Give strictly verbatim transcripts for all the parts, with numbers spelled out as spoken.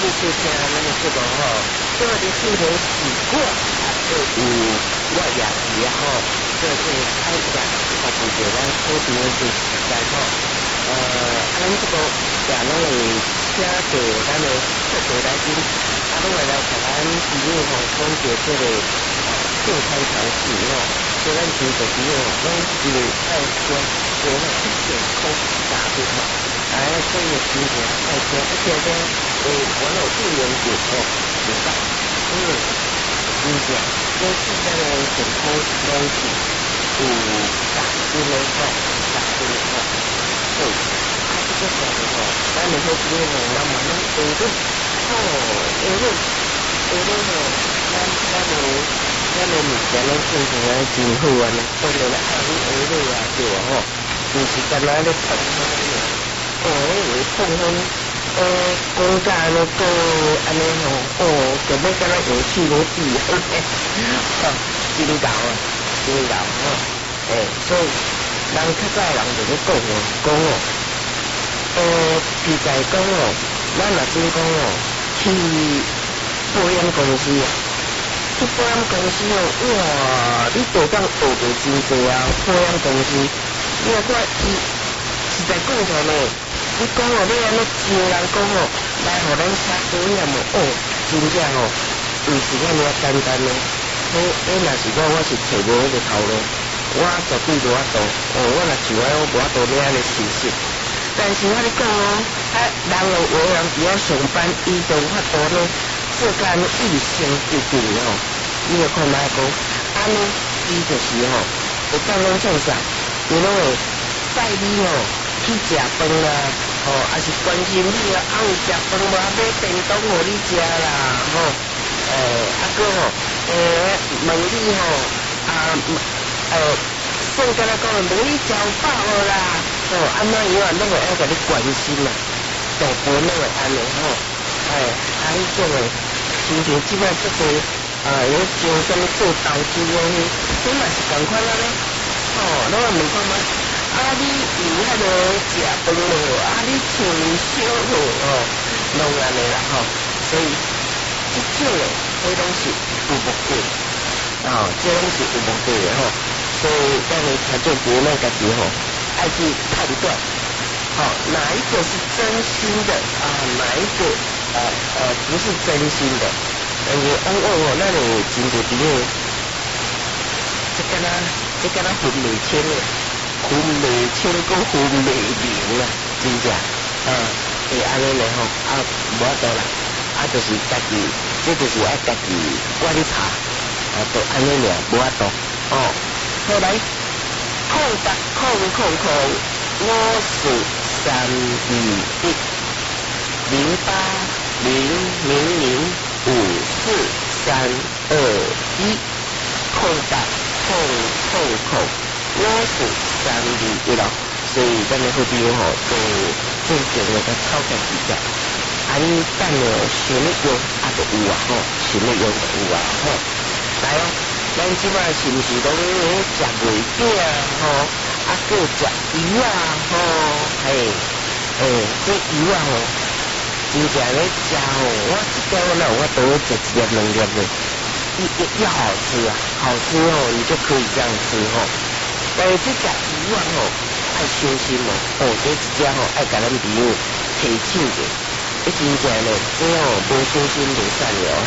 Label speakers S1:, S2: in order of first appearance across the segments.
S1: 谢谢那个这个吼，这个的今天洗过，这有我也是吼，这是开讲，他是觉得固定的时间吼，呃，咱这个也拢会请到咱的特别来宾，啊，拢会来给咱朋友吼讲解这个健康常识吼，所以咱平时朋友拢是爱说说那一健康大的吼。哎，所以今天爱听，而且呢，诶，我有病人节哦，明白？嗯，真正这是咱的健康东西，有大根的吼，大根的吼，对，啊，这个时候吼，咱们好朋友吼，慢慢慢学的，哦，学的，学的吼，咱咱们咱们物件拢变成啊真好啊呢，当然啦，爱你学的啊，对啊吼，不是干那咧碰那咧。哦，我碰碰，呃，公家那个安尼吼，哦，根本敢若游戏无底啊，真搞啊，真搞吼，诶，所以人较早人就咧讲哦，讲哦，呃，譬如讲哦，咱若真讲哦，去保险公司啊，去保险公司哦，哇，你就当学到真济啊，保险公司，你看看伊实在讲出来。你讲哦，你安尼招人讲哦，来互咱查保险哦，哦，真正哦，毋是遐尔简单呢。迄迄若是我，我是找无迄个头路，我绝对无法度。哦，我若想要，我无法度你安尼熟悉。但是我咧讲哦，啊，人有有人伫遐上班，伊就有法度呢，做甲安尼医生一定哦。你要看哪讲，安尼伊就是吼，会当拢做啥？伊拢会带你哦。去食饭啦，吼，也是关心你啊，啊有食饭无？买便当互你食啦，吼，诶，啊个吼，诶，问你吼，啊，诶，算甲来讲，问你食饱无啦，吼，安怎样啊，拢会爱甲你关心啦，大部分拢会安尼吼，诶，啊，迄种诶，亲像即摆即个，啊，有做啥物做投资诶，这嘛是共款啊咧，吼，拢会问看嘛。啊！你有迄个食饭无？啊！你厝烧好哦，拢安尼啦吼。所以，即种诶，迄拢是有目的，哦，即拢是有目的诶吼。所以，咱诶听众朋友们家己吼，爱去判断，好、哦，哪一个是真心的啊？哪一个呃呃不是真心的？呃，哦哦哦，咱有真侪朋友，即敢若即敢若分袂清诶。分袂清，搁分袂明啦，真正，啊，会安尼咧吼，啊，无法度啦，啊，就是家己，这就是爱家己观察，啊，都安尼俩，无法度，哦，后来，空八空空空，五四三二一，零八零零零五四三二一，空八空空空。我是三二一咯，所以咱的好朋友吼，都正常的个操作比较，啊你等了想要用啊就有啊吼，想要用就有啊吼，来哦，咱即摆是毋是拢食月饼吼，啊搁食油啊吼，嘿，诶，这油啊吼，真正咧食吼，我一条我哪有法度食一粒两粒的，一一要好吃啊，好吃哦，你就可以这样吃吼。但是这只鱼啊吼，爱小心哦。哦，这一只吼爱甲咱朋友提醒者，一真正咧，这吼无小心袂善了嘿。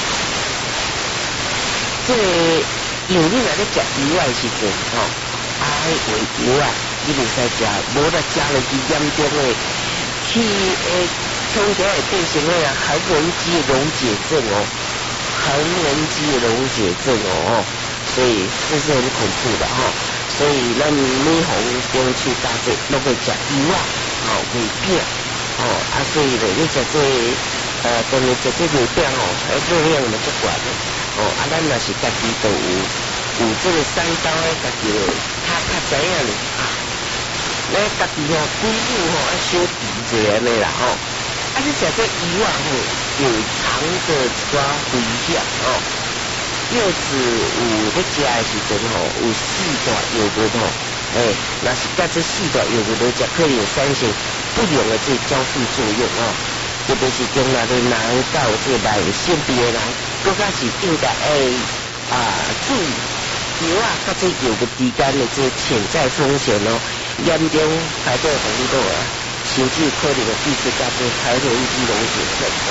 S1: 这个油你若咧食鱼啊的时阵吼，啊迄个油啊，你袂使食，无得食落去严重的去诶，冲起来会变成那个韩文肌溶解症哦，韩文肌溶解症哦，所以这是很恐怖的哈。所以咱每逢中秋佳节，拢会食油啊，吼月饼，吼啊，所以咧，你食这呃，当然食这月饼吼，还热量嘛足悬的，哦啊，咱若是家己都有有这个三高诶，家己较较知影咧啊，咱家己吼规矩吼要小注者安尼啦吼，啊，你食这油啊吼，有藏着一寡危险哦。柚子有咧食的时阵吼，有四大药物吼，诶，若是甲这四大药物咧食，可能有三型不良的这交互作用哦。 特别是中南的人到这个来性别的人，更加是应该诶啊注意油啊，甲这油的之间的这潜在风险哦，严重排队红绿灯啊，甚至可能会致使甲这排队一级溶解症哦。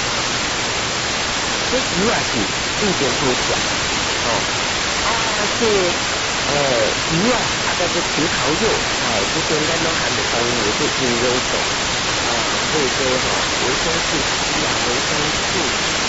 S1: 这油啊是正常好食哦，啊这呃油啊，啊甲这葡萄柚，哎，这中间都含有丰富的这营养素。啊，或者说哈维生素 C 啊，维生素